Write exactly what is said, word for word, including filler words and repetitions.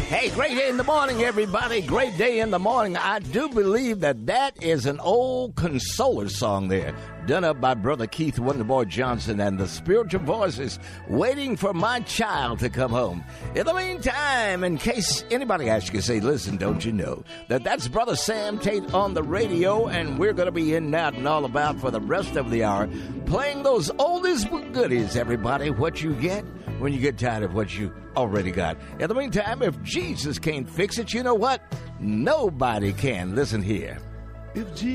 Hey, great day in the morning, everybody. Great day in the morning. I do believe that that is an old consoler song there, done up by Brother Keith Wonderboy Johnson and the Spiritual Voices, Waiting for My Child to Come Home. In the meantime, in case anybody asks you, say, listen, don't you know that that's Brother Sam Tate on the radio, and we're going to be in and out and all about for the rest of the hour, playing those oldies but goodies, everybody, what you get when you get tired of what you already got. In the meantime, if Jesus can't fix it, you know what? Nobody can. Listen here. If Jesus